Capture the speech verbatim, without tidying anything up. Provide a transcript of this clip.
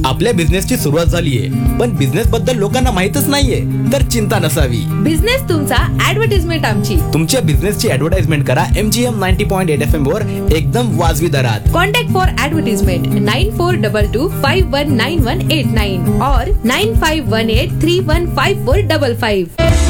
आपल्या बिझनेसची सुरुवात झालीये, पण बिझनेस बद्दल लोकांना माहितच नाहीये, तर चिंता नसावी. बिझनेस तुमचा, ऍडव्हर्टाइजमेंट आमची. तुमच्या बिझनेसची ऍडव्हर्टाइजमेंट करा MGM ninety point eight F M वर एकदम वाजवी दरात. Contact for advertisement nine four to to five one nine one eight nine और nine five one eight three one five four double five.